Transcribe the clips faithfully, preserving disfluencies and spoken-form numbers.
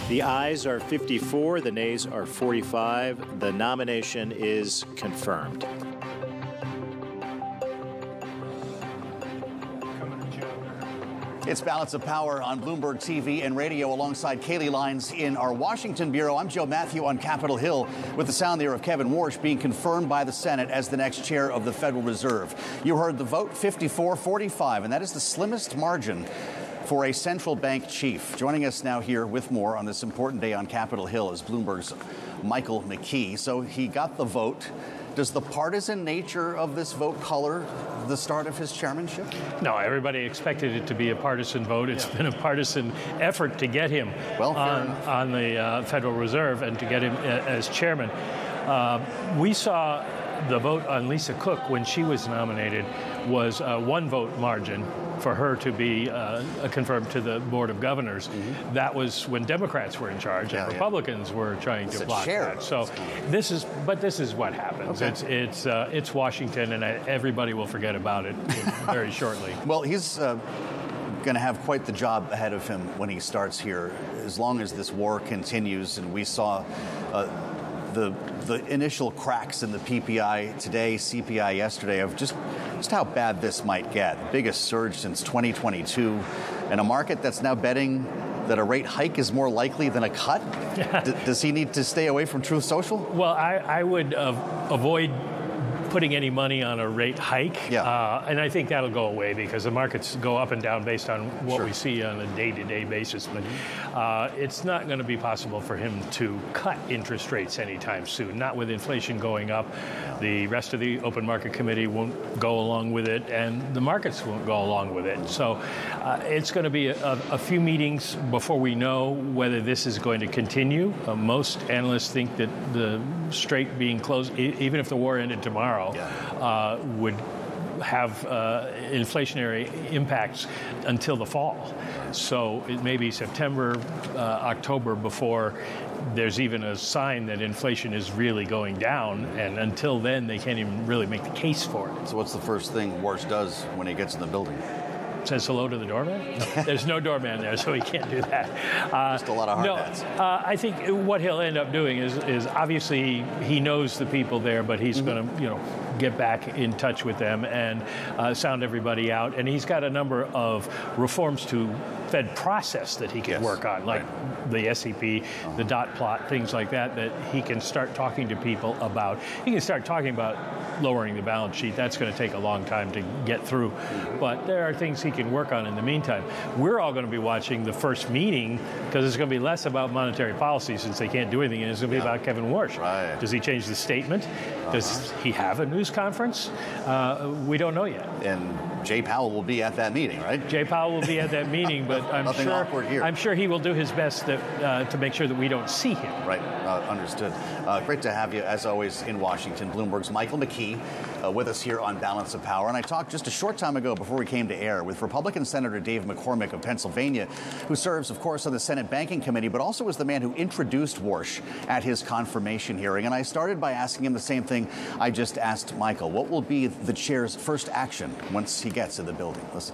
The ayes are fifty-four, the nays are forty-five. The nomination is confirmed. It's Balance of Power on Bloomberg T V and radio alongside Kaylee Lines in our Washington bureau. I'm Joe Matthew on Capitol Hill with the sound there of Kevin Warsh being confirmed by the Senate as the next chair of the Federal Reserve. You heard the vote, fifty-four forty-five, and that is the slimmest margin for a central bank chief. Joining us now here with more on this important day on Capitol Hill is Bloomberg's Michael McKee. So he got the vote. Does the partisan nature of this vote color the start of his chairmanship? No, everybody expected it to be a partisan vote. It's yeah. been a partisan effort to get him well, on, on the uh, Federal Reserve and to get him as chairman. Uh, we saw the vote on Lisa Cook when she was nominated was a one vote margin for her to be uh, confirmed to the Board of Governors. Mm-hmm. That was when Democrats were in charge and yeah, Republicans yeah. were trying it's to block chair. that. So this is, but this is what happens. Okay. It's it's uh, it's Washington, and everybody will forget about it very shortly. Well, he's uh, going to have quite the job ahead of him when he starts here, as long as this war continues. And we saw Uh, The, the initial cracks in the P P I today, C P I yesterday, of just, just how bad this might get. The biggest surge since twenty twenty-two, and a market that's now betting that a rate hike is more likely than a cut? D- does he need to stay away from Truth Social? Well, I, I would uh, avoid putting any money on a rate hike. Yeah. Uh, and I think that'll go away because the markets go up and down based on what sure. we see on a day-to-day basis. But uh, it's not going to be possible for him to cut interest rates anytime soon, not with inflation going up. The rest of the Open Market Committee won't go along with it, and the markets won't go along with it. So uh, it's going to be a, a few meetings before we know whether this is going to continue. Uh, most analysts think that the strait being closed, e- even if the war ended tomorrow, Yeah. Uh, would have uh, inflationary impacts until the fall. So it may be September, uh, October before there's even a sign that inflation is really going down. And until then, they can't even really make the case for it. So what's the first thing Warsh does when he gets in the building? Says hello to the doorman? No, there's no doorman there, so he can't do that. Uh, Just a lot of hard no, hats. Uh, I think what he'll end up doing is, is obviously he knows the people there, but he's mm-hmm. going to, you know, get back in touch with them and uh, sound everybody out. And he's got a number of reforms to Fed process that he can yes. work on, like right. the S E P, uh-huh. the dot plot, things like that, that he can start talking to people about. He can start talking about lowering the balance sheet. That's going to take a long time to get through. Mm-hmm. But there are things he can work on in the meantime. We're all going to be watching the first meeting because it's going to be less about monetary policy since they can't do anything, and it's going to be yeah. about Kevin Warsh. Right. Does he change the statement? Uh-huh. Does he have a news conference? Uh, we don't know yet. And Jay Powell will be at that meeting, right? Jay Powell will be at that meeting, but I'm Nothing sure awkward here. I'm sure he will do his best to, uh, to make sure that we don't see him. Right, uh, understood. Uh, great to have you, as always, in Washington. Bloomberg's Michael McKee uh, with us here on Balance of Power. And I talked just a short time ago before we came to air with Republican Senator Dave McCormick of Pennsylvania, who serves, of course, on the Senate Banking Committee, but also was the man who introduced Warsh at his confirmation hearing. And I started by asking him the same thing I just asked Michael. What will be the chair's first action once he gets in the building? Listen.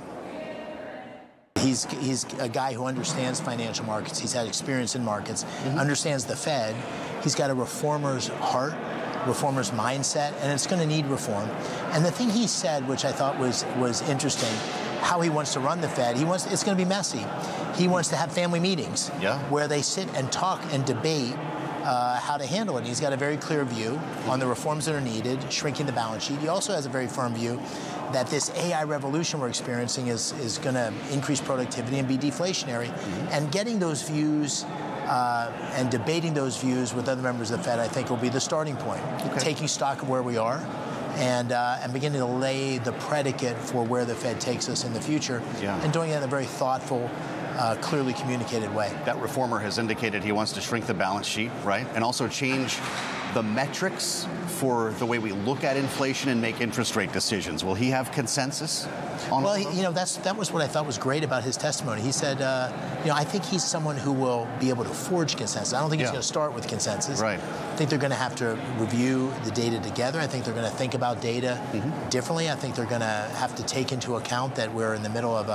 He's, he's a guy who understands financial markets. He's had experience in markets, mm-hmm. understands the Fed. He's got a reformer's heart, reformer's mindset, and it's going to need reform. And the thing he said, which I thought was, was interesting, how he wants to run the Fed, he wants, it's going to be messy. He wants to have family meetings yeah. where they sit and talk and debate Uh, how to handle it. And he's got a very clear view on the reforms that are needed, shrinking the balance sheet. He also has a very firm view that this A I revolution we're experiencing is, is going to increase productivity and be deflationary. Mm-hmm. And getting those views uh, and debating those views with other members of the Fed, I think, will be the starting point. Okay. Taking stock of where we are and uh, and beginning to lay the predicate for where the Fed takes us in the future. Yeah. And doing it in a very thoughtful, Uh, clearly communicated way. That reformer has indicated he wants to shrink the balance sheet, right? And also change the metrics for the way we look at inflation and make interest rate decisions. Will he have consensus on Well, all he, you know, that's that was what I thought was great about his testimony. He said, uh, you know, I think he's someone who will be able to forge consensus. I don't think yeah. he's going to start with consensus. Right. I think they're going to have to review the data together. I think they're going to think about data mm-hmm. differently. I think they're going to have to take into account that we're in the middle of a